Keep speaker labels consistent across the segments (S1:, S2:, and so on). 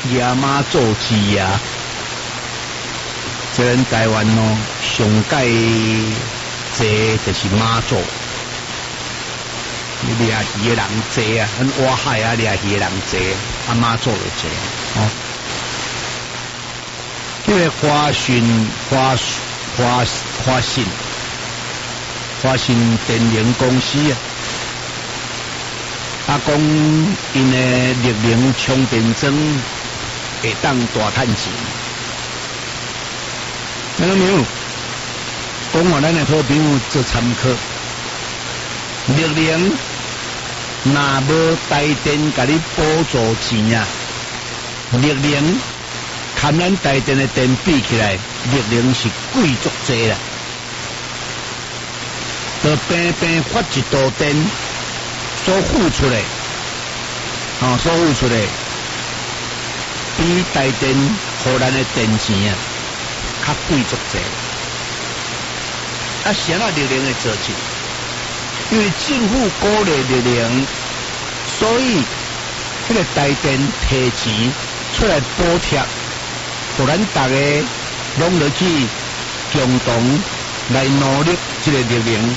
S1: 亚妈做鸡呀，这咱台湾哦，上界这就是妈祖。掠鱼的人多啊，咱外海啊掠鱼的人多，啊妈祖就多哦。这个花信电力公司啊，讲因的力量充电桩会当大赚钱，听到没有？讲话咱的好朋友做参考，力量若无台电甲你补助钱啊，力量看咱台电的电比起来，力量是贵足济啦。就平平发一度电所付出的，所付出的比台电互咱的电钱啊，较贵足济。啊，谁啊力量会做起？因为政府鼓励力量，所以这个台电提钱出来补贴，互咱大家拢落去共同来努力这个力量。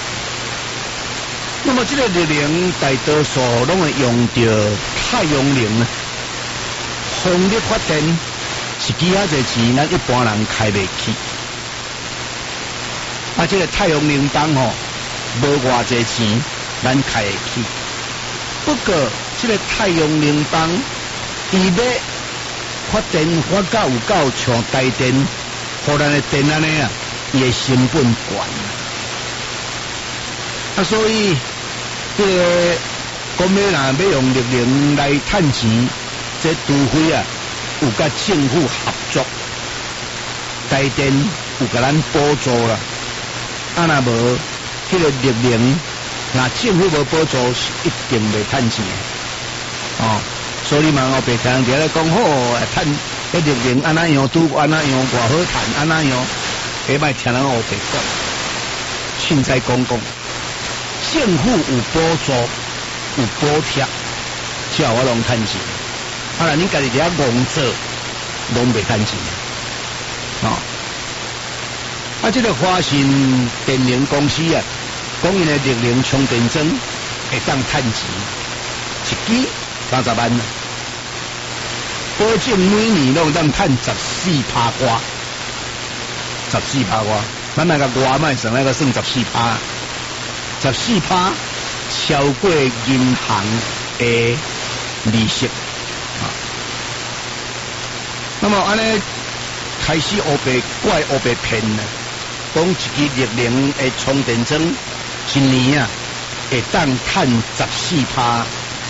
S1: 那么这个力量大多数拢会用到太阳能啊，风力发电是几啊侪钱，咱一般人开袂起。啊，这个太阳能板吼，无偌侪钱，咱开会起。不过这个太阳能板，伊要发电发到有够像台电，互咱的电安尼啊，伊的成本悬。啊，所以这个讲要要用力量来赚钱，这除非啊有甲政府合作，台电有甲咱补助啦。啊，若无这个力量，那政府无补助是一定袂赚钱的。哦，所以嘛，后白听人家咧讲好，赚迄力量安怎样拄安怎样偌好赚，安怎样，下摆听人后白讲，凊彩讲讲。政府有补助，有补贴，才有法通赚钱。啊，若你家己伫遐戆做，拢袂赚钱。啊，这个华信电力公司啊，讲因的力量充电桩会当赚钱，一支30万，保证每年拢当赚14%瓜，14%瓜，咱那个外卖算那个算14%。14%超过银行的利息啊！那么安尼开始黑白怪黑白骗呢？讲一支力量的充电桩，一年啊会当赚14%。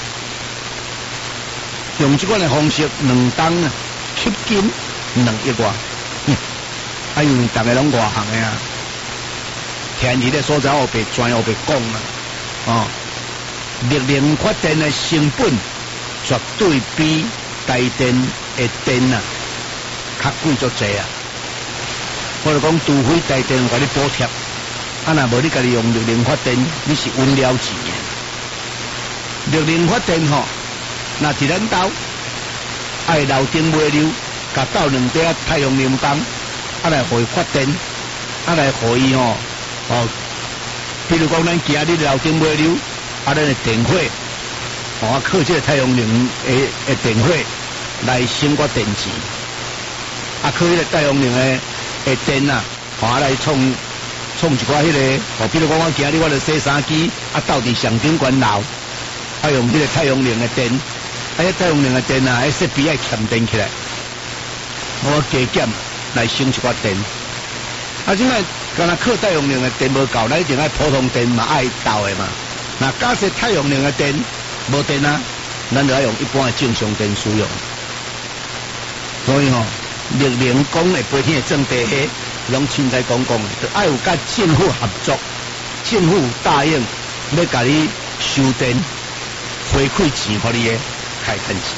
S1: 用这款的方式，2档啊吸金2亿外，啊因为大家拢外行的啊。天然的所在我被专我被讲啦，力量发电的成本绝对比台电的电啊较贵足济啊！我就讲，除非台电给你补贴，啊若无你家己用力量发电，你是稳了钱的。力量发电吼，那伫咱兜爱楼顶买溜，甲倒2块太阳能板，啊来互伊发电，啊来互伊吼。比如讲，咱今日楼顶买溜，啊，咱的电费，靠这个太阳能的电费来省我电钱，啊，靠这个太阳能的电啊，来创一寡迄个，比如讲我今日我著洗衫机，啊，倒伫上顶管楼，啊，用这个太阳能的电，啊，太阳能的电啊，设备爱欠电起来，我加减来省一寡电，啊，现在。干那靠太阳能的电无够，咱一定爱普通电嘛爱斗的嘛。那假设太阳能的电无电啊，咱就要用一般的正常电使用。所以力量讲的飞天的种地下，拢凊彩讲讲，就爱有甲政府合作，政府答应要甲你收电，回馈钱互你的，开赚钱。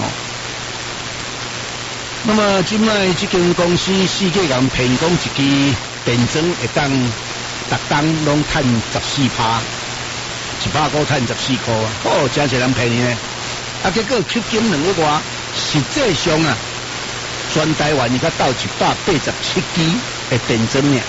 S1: 那么今摆这间公司世界人骗讲一支电桩会当逐档拢赚14%，100块赚14块，真侪人骗呢。啊，结果吸金2亿外， 实际上啊，全台湾伊才到187支的电针尔。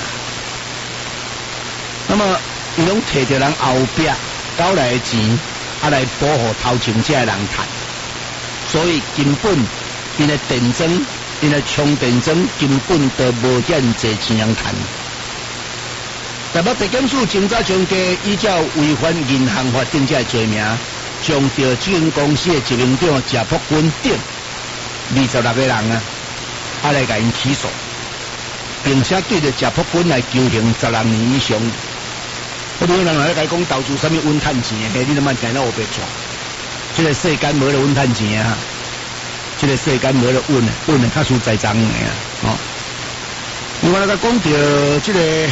S1: 那么伊拢摕着人后壁交来的钱，来保护头前这人赚，所以根本因的电针、因的充电针根本都无遐济钱人赚。台北地检署今早将加依照违反银行法定这罪名，将对这间公司的执行长谢福军等26个人啊，来甲因起诉，并且对着谢福军来求刑16年以上。我朋友人来甲讲投资什么稳赚钱的，你都莫听到我白抓。这个世间无咧稳赚钱啊，这个世间无咧稳的较输在脏的啊，哦。另外来讲到这个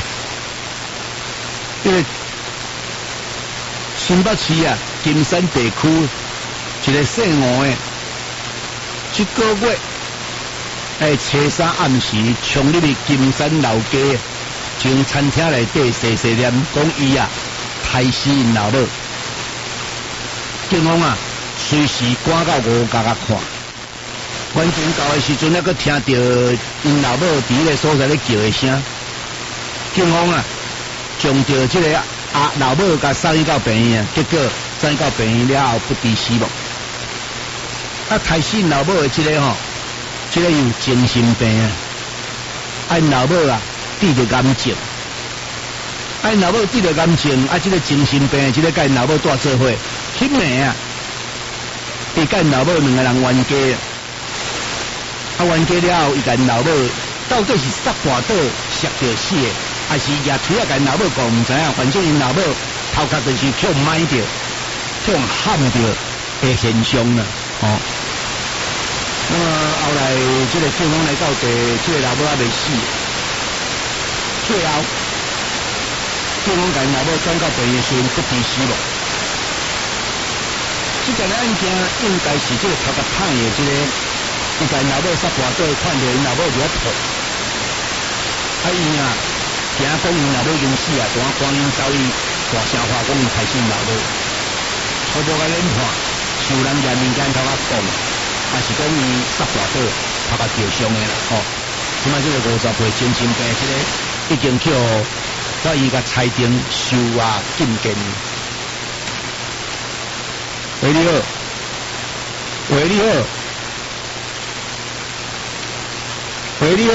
S1: 新北市啊，金山地区一个姓吴的，这个月初3暗时冲入去金山老街，从餐厅内底细念，讲伊啊害死因老母。警方啊随时赶到5角啊看，完全到的时阵，还佫听到因老母伫迄个所在咧叫的声。警方啊将着这个老母甲送去到病院啊，结果送到病院了后不治死亡。害死因老母的这个这个有精神病啊，因老母啊得着癌症，因老母得着癌症，这个精神病，这个甲因老母带做伙，迄暝啊，伊甲因老母2个人冤家，冤家了后，伊甲因老母到底是杀半倒杀着死的，还是举腿甲因老母讲唔知影，反正因老母头壳就是去埋着，去喊着的现象啦，哦。那么后来，这个警方来到这个老母还未死，最后警方甲因老母转到病院时不治死亡。这件案件应该是这个头壳歹的这个，伊甲因老母杀半倒，看到因老母就吐，伊啊惊讲因老母已经死啊，就赶紧走去大声话讲伊害死因老母，初步甲研判，受人家民间头壳讲。还是讲伊杀大倒，头壳受伤的啦，即摆这个50岁精神病，这个已经去法院甲裁定收禁见。喂，你好，喂，你好，喂，你好，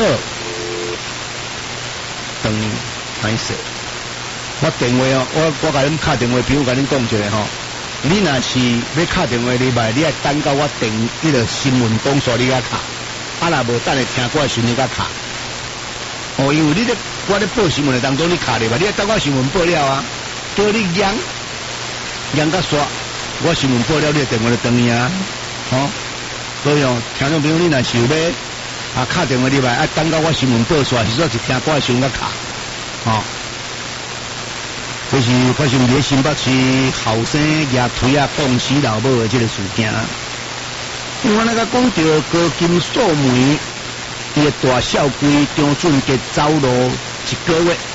S1: 等歹势，我电话我甲恁敲电话，比如甲恁讲一下你若是要敲电话入来，你爱等到我电迄个新闻讲座你甲敲，若无等下听我时你甲敲。因为我咧报新闻的当中你敲入来，你爱等我新闻报了啊，叫你扬甲煞，我新闻报了，你的电话就等伊啊，所以听众朋友你若是有要敲电话入来，爱等到我新闻报煞，是说是听我时甲敲，这是发生伫新北市后生举腿撞死老母的这个事件。另外，那个讲到高金素梅，伊的大少贵张俊杰走路1个月，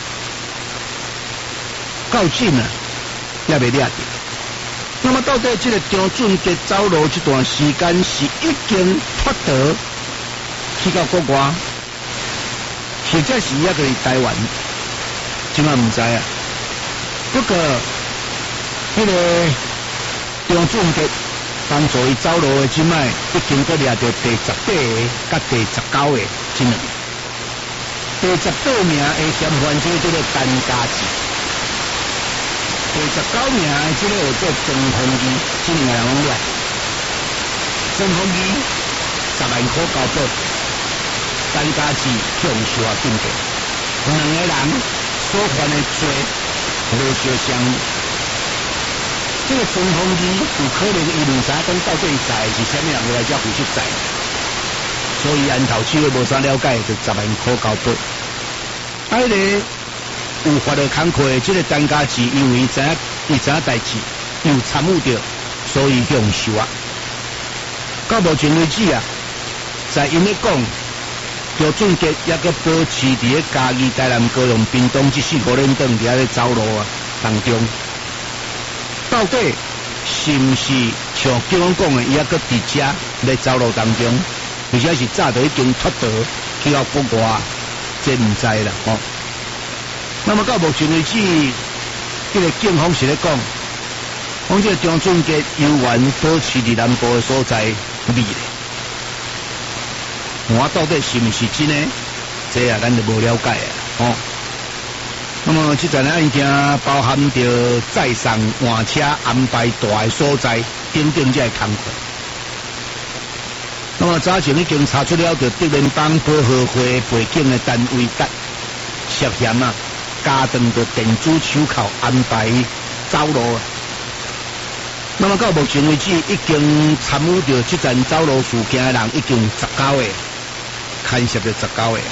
S1: 到今啊也未抓到。那么，到底这个张俊杰走路这段时间是已经脱逃去到国外，或者是也伫台湾，即马唔知啊。不过，迄个张俊杰帮助伊走路的即摆已经搁抓到第18个甲第19个即两。第18名的嫌犯这个陈家志，第19名的这个叫曾丰义，这两个人拢抓。曾丰义10万块交保，陈家志向受禁戒。2个人所犯的罪。无相像，这个曾丰义有可能伊唔知讲到底债是虾米人来遮负责债，所以按头市无啥了解，就10万块交保。迄个有法律坎坷的这个陈家志，因为伊知影代志，又参与着，所以向受啊。到目前为止啊，在因咧讲。张俊杰也搁保持伫咧嘉义、台南、高雄、屏东这4个连长伫咧走路啊当中，到底是毋是像叫阮讲的，伊还搁伫遮咧走路当中，而且是早就已经脱逃去到国外，这毋知啦吼。那么到目前为止，这个警方是咧讲，讲这个张俊杰游玩保持伫南部的所在秘咧，我到底是毋是真的？这啊，咱就无了解啊，吼。那么这阵案件包含着载送换车安排大的所在等等这些工作。那么早前已经查出了着德联邦保和会背景的单位涉嫌加长着电子手铐安排走路。那么到目前为止，已经参与着这阵走路事件的人已经19个，牵涉着19个。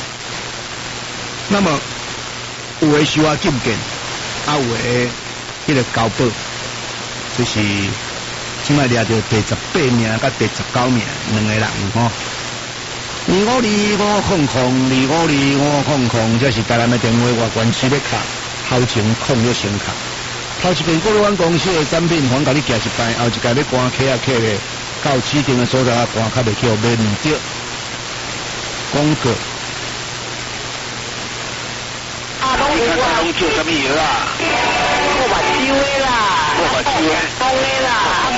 S1: 那么有的受到禁见，有的迄个交保，就是即摆掠到第18名甲第19名2个人吼。252500，252500，这是台南的电话外关系要卡，后程控约先卡。头一遍过阮公司的产品，还甲你寄一摆，后一届要关客的，到指定的所在关较袂去，买唔着。广告。
S2: 你看他拢叫什么药啊？过目睭的啦，过目睭的，风的啦，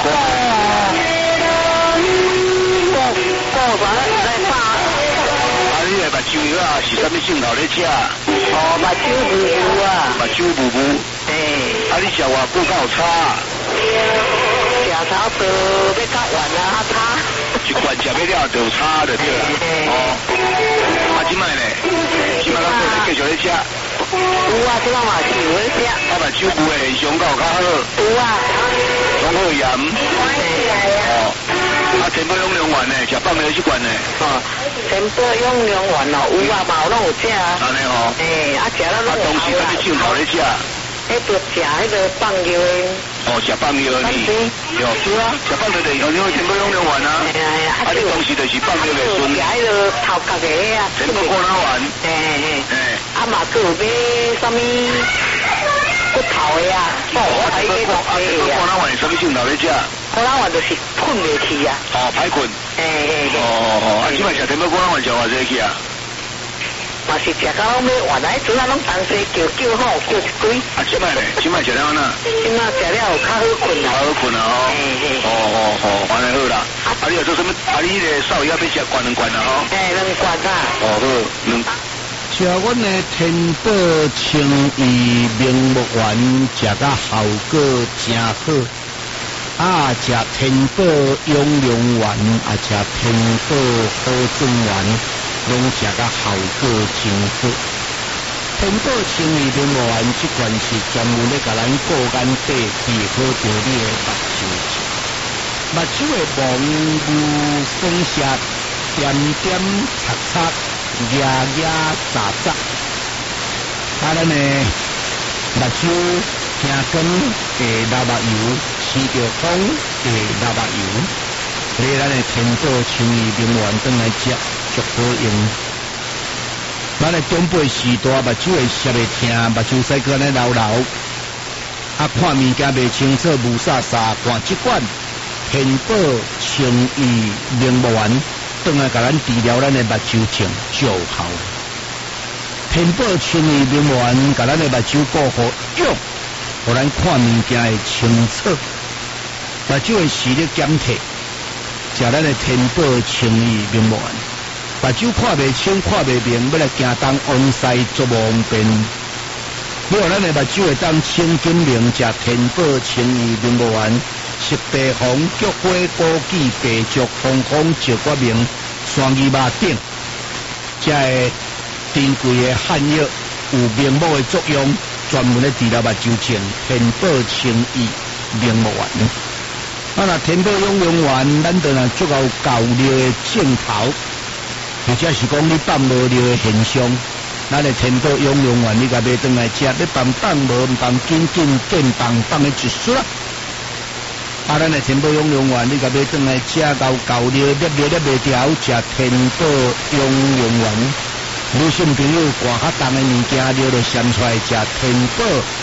S2: 过啥在打？啊，你个目睭药啊是什么镜头咧吃？哦，目睭雾雾啊，目睭雾雾。啊，你食偌久够差？食差不要较完啊，差。一罐食不了就差就对啦。哦，啊，即摆呢？即摆咱继续咧吃。有啊，即摆嘛是有咧食。啊，目睭雾的现象够较好。有啊。中耳炎。哦。啊，天保养良丸呢？食放了一罐呢。哦，天保养良丸哦，有啊，嘛有拢有食啊。安尼哦。啊，食了拢有。啊，当时咱去镜头咧食。迄个食迄个放药的。哦，食放药的。有。是啊，食放药的，因为天保养良丸啊。啊，你当时就是放药的时阵。食迄个头壳的啊。天保果脑丸。啊嘛，佮有买什么骨头的啊？哦，我睇个骨头的啊。果脑丸是什么镜头咧食？果脑丸就是困袂去啊。哦，歹困。哦，啊，即摆食天保果脑丸食偌济去啊？嘛是食到拢要完来，主要拢当时叫好，叫一堆。啊，即摆咧，即摆食了哪？即摆食了有较好困啊。较好困啊！哦，安尼好啦。啊，你有做什么？啊，你个少爷要食罐2罐啊？吼。2罐啊。哦，好，2。
S1: 食阮的天保清益明目丸，食甲效果真好。啊，食天保养良丸，啊，食天保好转丸。拢食甲效果真好。天保清益明目丸这款是专门咧甲咱顾眼底治好着你的目睭症。目睭的蒙雾生涩、点点擦擦、压压杂杂，啊，咱的目睭惊光会流目油，吃着风会流目油。所以咱的天保清益明目丸转来食。足好用，咱的中辈时代目睭会涩会疼，目睭使个安尼流流，啊看物件袂清楚，雾煞煞，看即款天保清益明目丸，转来甲咱治疗咱的目睭症就好。天保清益明目丸，甲咱的目睭顾好用，互咱看物件会清楚，目睭会视力减退，食咱的天保清益明目丸。目睭看袂清、看袂明，要来行东往西做方便。要咱的目睭会当清金明，食天保清益明目丸，食白红、菊花、枸杞、白术、红红、石决明、双鱼肉等，这个珍贵的汉药有明目的作用，专门咧治疗目睭症。天保清益明目丸。啊，那天保养良丸，咱就若足够够料的镜头。或者是讲你放无尿的现象，咱的天保养良丸你甲买转来食，要放无放紧紧见放的一束啦。啊，咱的天保养良丸你甲买转来食够尿，粒袂掉，食天保养良丸。女性朋友寒较重的物件，尿就闪出来食天保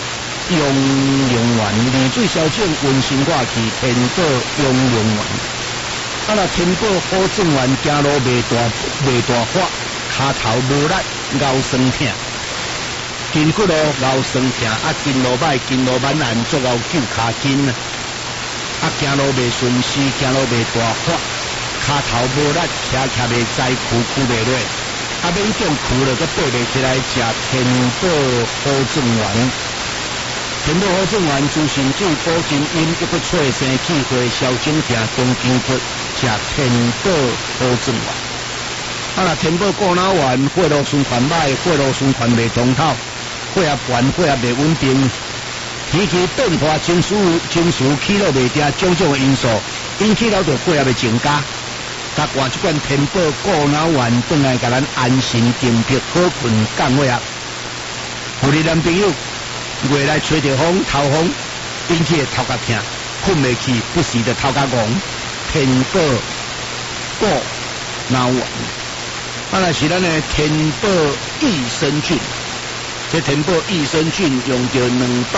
S1: 用龙源，丽水小径温馨挂去天宝用龙源。啊那天宝好正源行路袂大发，骹头无力，腰酸痛。筋骨咯腰酸痛，啊筋路歹，筋路蛮难做到救骹筋啊。啊行路袂顺势，行路袂大发，骹头无力，徛袂在，躯袂落。啊，免种苦了，佮爬袂起来，食天宝好正源。天宝好正源，滋肾水，补筋阴，一不脆生气血，消肿痛，中筋骨，食天宝好正源。啊，若天宝过脑丸，血路循环歹，血路循环袂通透，血压悬，血压袂稳定，天气变化，情绪起落袂定，种种因素引起了着血压的增加。甲换一罐天宝过脑丸，转来甲咱安心定魄，好困降血压。互你男朋友月来吹着风、头风，引起头壳痛，困袂去，不时的头壳戆。天宝过脑丸，啊那是咱的天宝益生菌。这天宝益生菌用着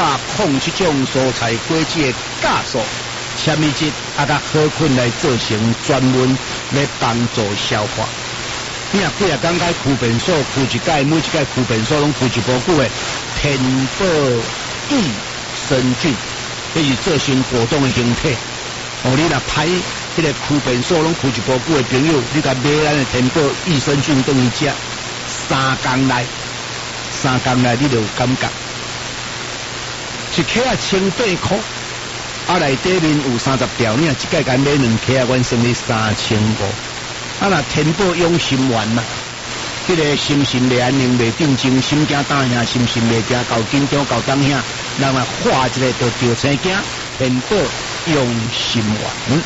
S1: 207种蔬菜果子的酵素。纤维质啊，甲好菌来做成，专门来帮助消化。你若几啊工解驱便所，驱一解，每一解驱便所拢驱一波久的天宝益生菌，这是做成果冻的形体。哦，你若歹这个驱便所拢驱一波久的朋友，你甲买咱的天宝益生菌等于食3工内你就有感觉，一克啊1,800块。啊，内底面有30条，你若一届甲买2克啊，阮算你3500。啊，若天宝养心丸呐，迄个心神袂安宁，袂定静，心惊胆吓，心神袂惊，够紧张，够当吓，那么化一个就着生惊。天宝养心丸。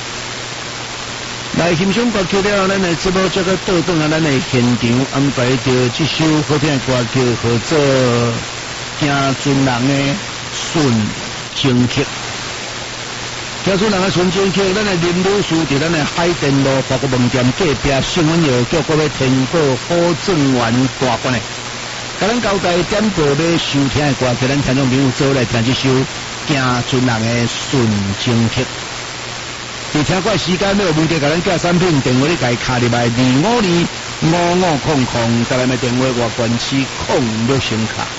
S1: 来欣赏歌曲了，咱的节目这个倒转啊，咱的现场安排着这首好听的歌曲，叫做《行船人的顺情曲》。行船人的顺情曲，咱的林女士伫咱的海淀路华国门店隔壁新闻药叫各位天宝好正源大馆的，甲咱交代点播要收听的歌曲，咱听众朋友做来听这首《行船人的顺情曲》。伫听过时间，要有问题，甲咱寄产品电话，你家卡入来25255500，再来买电话外关区06声卡。